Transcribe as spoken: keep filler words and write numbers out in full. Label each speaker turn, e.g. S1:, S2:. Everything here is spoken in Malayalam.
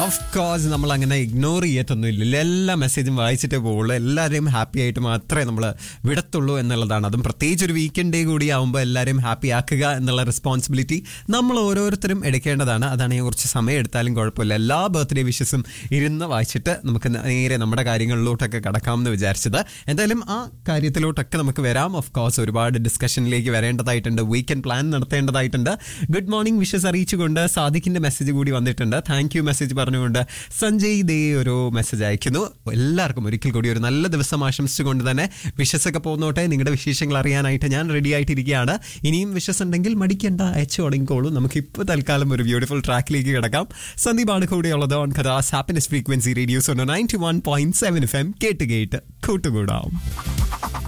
S1: ഓഫ് കോഴ്സ് നമ്മൾ അങ്ങനെ ഇഗ്നോർ ചെയ്യത്തൊന്നുമില്ല. എല്ലാ മെസ്സേജും വായിച്ചിട്ടേ പോകുള്ളൂ. എല്ലാവരെയും ഹാപ്പി ആയിട്ട് മാത്രമേ നമ്മൾ വിടത്തുള്ളൂ എന്നുള്ളതാണ്. അതും പ്രത്യേകിച്ച് ഒരു വീക്കെൻഡ് ഡേ കൂടി ആകുമ്പോൾ എല്ലാവരെയും ഹാപ്പി ആക്കുക എന്നുള്ള റെസ്പോൺസിബിലിറ്റി നമ്മൾ ഓരോരുത്തരും എടുക്കേണ്ടതാണ്. അതാണ് കുറച്ച് സമയം എടുത്താലും കുഴപ്പമില്ല. എല്ലാ ബർത്ത്ഡേ വിഷസും ഇരുന്ന് വായിച്ചിട്ട് നമുക്ക് നേരെ നമ്മുടെ കാര്യങ്ങളിലോട്ടൊക്കെ കടക്കാമെന്ന് വിചാരിച്ചത്. എന്തായാലും ആ കാര്യത്തിലോട്ടൊക്കെ നമുക്ക് വരാം. ഓഫ് കോഴ്സ് ഒരുപാട് ഡിസ്കഷനിലേക്ക് വരേണ്ടതായിട്ടുണ്ട്. Weekend plan നടത്തേണ്ടതായിട്ടുണ്ട്. Good morning wishes അറിയിച്ചുകൊണ്ട് സാദിഖിന്റെ മെസ്സേജ് കൂടി വന്നിട്ടുണ്ട്. താങ്ക് യു മെസ്സേജ് പറഞ്ഞുകൊണ്ട് സഞ്ജയ് ദേ ഒരു മെസ്സേജ് അയക്കുന്നു. എല്ലാവർക്കും ഒരിക്കൽ കൂടി ഒരു നല്ല ദിവസം ആശംസിച്ചുകൊണ്ട് തന്നെ വിഷസൊക്കെ പോന്നോട്ടെ. നിങ്ങളുടെ വിശേഷങ്ങൾ അറിയാനായിട്ട് ഞാൻ റെഡി ആയിട്ടിരിക്കുകയാണ്. ഇനിയും വിഷസ് ഉണ്ടെങ്കിൽ മടിക്കേണ്ട, അയച്ചു തുടങ്ങിക്കോളൂ. നമുക്ക് ഇപ്പോൾ തൽക്കാലം ഒരു ബ്യൂട്ടിഫുൾ ട്രാക്കിലേക്ക് കിടക്കാം. സന്ദീപാണ് കൂടെയുള്ളത് on കഥാസ് happiness frequency radios ninety one point seven F M. കേട്ട് കേട്ട് കൂട്ടുകൂടാം.